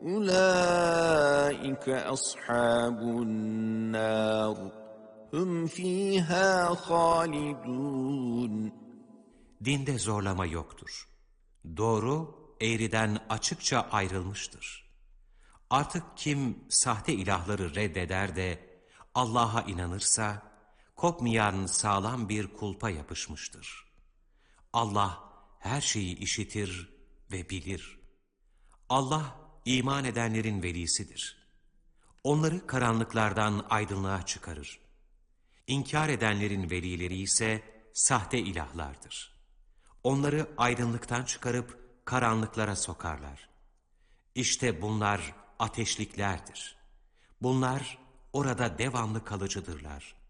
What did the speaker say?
أولئك أصحاب النار هم فيها خالدون. Dinde zorlama yoktur. Doğru, eğriden açıkça ayrılmıştır. Artık kim sahte ilahları reddeder de Allah'a inanırsa, kopmayan sağlam bir kulpa yapışmıştır. Allah her şeyi işitir ve bilir. Allah iman edenlerin velisidir. Onları karanlıklardan aydınlığa çıkarır. İnkar edenlerin velileri ise sahte ilahlardır. Onları aydınlıktan çıkarıp karanlıklara sokarlar. İşte bunlar ateşliklerdir. Bunlar orada devamlı kalıcıdırlar.